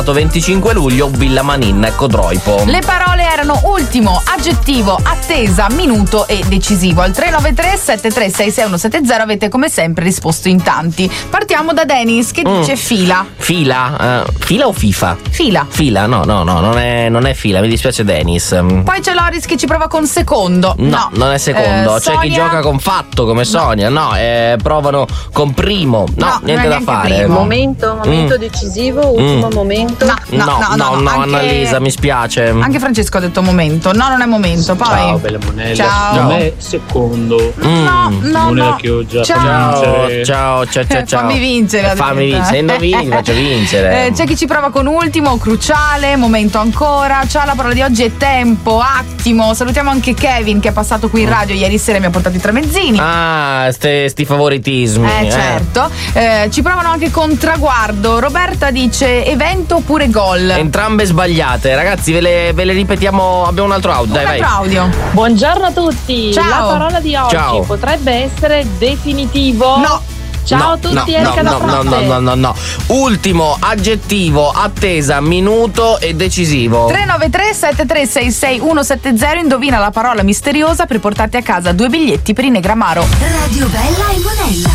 25 luglio, Villa Manin, ecco Droipo. Le parole erano ultimo, aggettivo, attesa, minuto e decisivo. Al 393 7366170 avete come sempre risposto in tanti. Partiamo da Dennis che dice fila. Fila? Fila o FIFA? Fila. Fila? No, non è fila, mi dispiace Dennis. Poi c'è Loris che ci prova con secondo. No, non è secondo. C'è chi Sonia? gioca con fatto come Sonia. No, provano con primo. No, niente da fare. primo. Momento decisivo, ultimo momento. No, anche... Annalisa, mi spiace. Anche Francesco ha detto momento. No, non è momento. Poi Ciao bella monella. Ciao. Da me secondo. No. che ho già Ciao. Fammi vincere. Fammi vincere. Indovini, faccio vincere. C'è chi ci prova con ultimo, cruciale, momento ancora. Ciao, la parola di oggi è tempo, attimo. Salutiamo anche Kevin che è passato qui in radio ieri sera e mi ha portato i tramezzini. Sti favoritismi. Certo. Ci provano anche con traguardo. Roberta dice evento oppure gol. Entrambe sbagliate, ragazzi, ve le ripetiamo. Abbiamo un altro audio. Dai, vai. Audio. Buongiorno a tutti. Ciao. La parola di oggi potrebbe essere definitivo. No. Ciao a tutti, Erika da Fronte. No. Ultimo, aggettivo, attesa, minuto e decisivo. 393 7366170. Indovina la parola misteriosa per portarti a casa 2 biglietti per i Negramaro. Radio Bella e Monella.